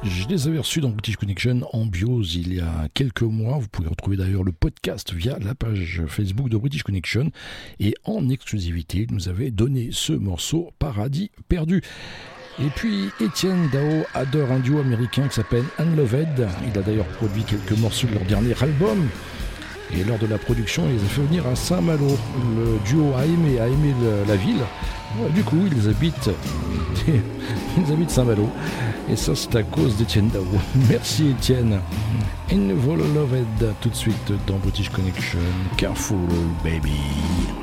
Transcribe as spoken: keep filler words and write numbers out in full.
Je les avais reçus dans British Connection en biose il y a quelques mois. Vous pouvez retrouver d'ailleurs le podcast via la page Facebook de British Connection. Et en exclusivité, il nous avait donné ce morceau Paradis perdu. Et puis Etienne Dao adore un duo américain qui s'appelle Unloved. Il a d'ailleurs produit quelques morceaux de leur dernier album. Et lors de la production, il les a fait venir à Saint-Malo. Le duo a aimé, a aimé le, la ville. Du coup, ils habitent, ils habitent Saint-Malo. Et ça, c'est à cause d'Etienne Dao. Merci Etienne. Unloved, tout de suite dans British Connection. Careful, baby.